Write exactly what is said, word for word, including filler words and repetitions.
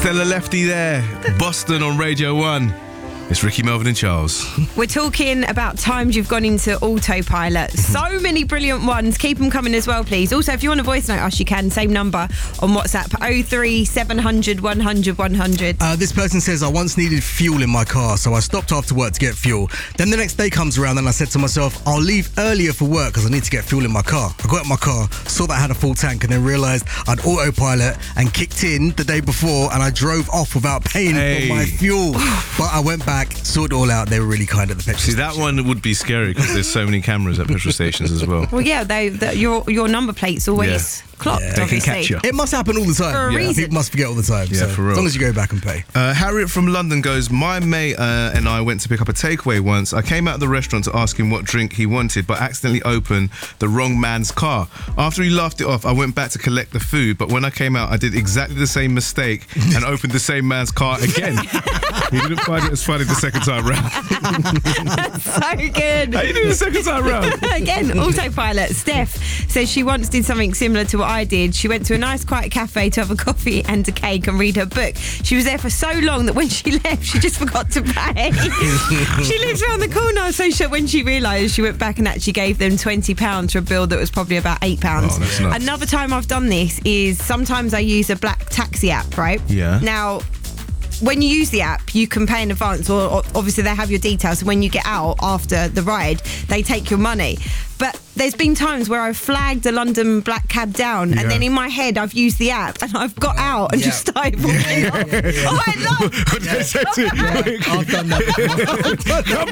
Stella Lefty there. Boston on Radio one. It's Ricky, Melvin and Charles. We're talking about times you've gone into autopilot. So many brilliant ones. Keep them coming as well, please. Also, if you want to voice note us, you can. Same number on WhatsApp, oh three seven hundred one hundred one hundred. Uh, this person says, I once needed fuel in my car, so I stopped after work to get fuel. Then the next day comes around and I said to myself, I'll leave earlier for work because I need to get fuel in my car. I got in my car, saw that I had a full tank, and then realised I'd autopilot and kicked in the day before, and I drove off without paying Hey. for my fuel. But I went back, sorted it all out. They were really kind at the petrol See, station. that one would be scary because there's so many cameras at petrol stations as well. Well, yeah, they, the, your your number plate's always Yeah. clocked, Yeah. They can obviously. catch you. It must happen all the time. For a yeah. reason. People must forget all the time. Yeah, so for real. As long as you go back and pay. Uh, Harriet from London goes, my mate uh, and I went to pick up a takeaway once. I came out of the restaurant to ask him what drink he wanted, but accidentally opened the wrong man's car. After he laughed it off, I went back to collect the food, but when I came out, I did exactly the same mistake and opened the same man's car again. He didn't find it as funny the second time round. So good. How you doing the second time round? Again, autopilot. Steph says she once did something similar to what I did. She went to a nice quiet cafe to have a coffee and a cake and read her book. She was there for so long that when she left, she just forgot to pay. She lives around the corner, so she, when she realised, she went back and actually gave them twenty pounds for a bill that was probably about eight pounds. Oh, that's nuts. Another time I've done this is sometimes I use a black taxi app, right? Yeah. Now, when you use the app, you can pay in advance, or, or obviously they have your details. So when you get out after the ride, they take your money. But there's been times where I've flagged a London black cab down, Yeah. and then in my head I've used the app, and I've got out and Yeah. just started walking off. Oh, I love What did I say to you? I've done that. Come